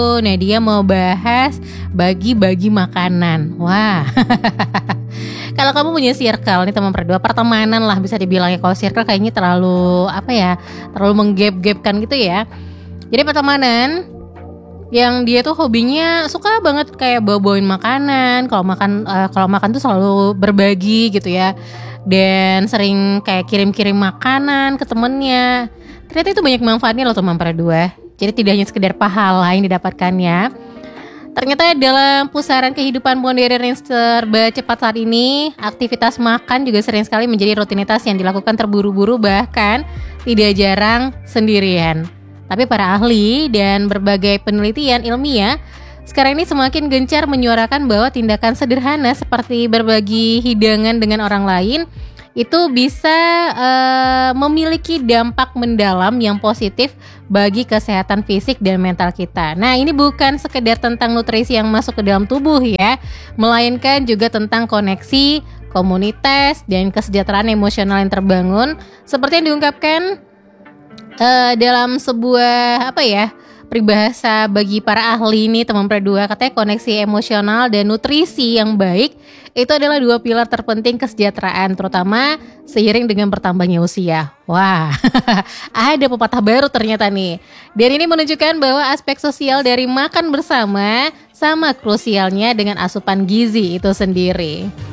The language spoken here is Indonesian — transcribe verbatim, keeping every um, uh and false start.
Nah, dia mau bahas bagi-bagi makanan. Wah. Kalau kamu punya circle nih teman berdua, pertemanan lah bisa dibilang ya. Kalau circle kayaknya terlalu apa ya? Terlalu menggap-gapkan gitu ya. Jadi pertemanan yang dia tuh hobinya suka banget kayak bawa-bawain makanan. Kalau makan uh, kalau makan tuh selalu berbagi gitu ya. Dan sering kayak kirim-kirim makanan ke temennya. Ternyata itu banyak manfaatnya loh teman berdua. Jadi tidak hanya sekedar pahala yang didapatkannya. Ternyata dalam pusaran kehidupan modern yang serba cepat saat ini, aktivitas makan juga sering sekali menjadi rutinitas yang dilakukan terburu-buru, bahkan tidak jarang sendirian. Tapi para ahli dan berbagai penelitian ilmiah sekarang ini semakin gencar menyuarakan bahwa tindakan sederhana seperti berbagi hidangan dengan orang lain itu bisa uh, memiliki dampak mendalam yang positif bagi kesehatan fisik dan mental kita. Nah, ini bukan sekedar tentang nutrisi yang masuk ke dalam tubuh ya, melainkan juga tentang koneksi, komunitas, dan kesejahteraan emosional yang terbangun. Seperti yang diungkapkan uh, dalam sebuah apa ya, peribahasa bagi para ahli ini teman berdua, katanya koneksi emosional dan nutrisi yang baik itu adalah dua pilar terpenting kesejahteraan, terutama seiring dengan bertambahnya usia. Wah, ada pepatah baru ternyata nih. Dan ini menunjukkan bahwa aspek sosial dari makan bersama sama krusialnya dengan asupan gizi itu sendiri.